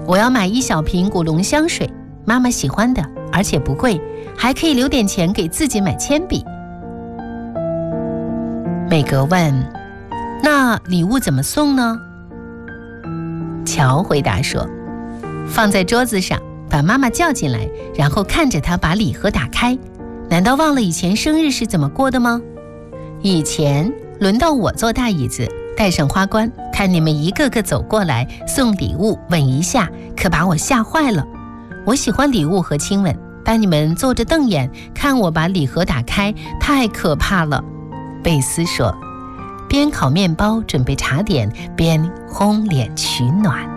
我要买1小瓶古龙香水，妈妈喜欢的，而且不贵，还可以留点钱给自己买铅笔。美格问：那礼物怎么送呢？乔回答说：放在桌子上，把妈妈叫进来，然后看着她把礼盒打开。难道忘了以前生日是怎么过的吗？以前轮到我坐大椅子，戴上花冠，看你们一个个走过来送礼物，吻一下，可把我吓坏了。我喜欢礼物和亲吻，但你们坐着瞪眼看我把礼盒打开，太可怕了。贝斯说，边烤面包准备茶点，边烘脸取暖。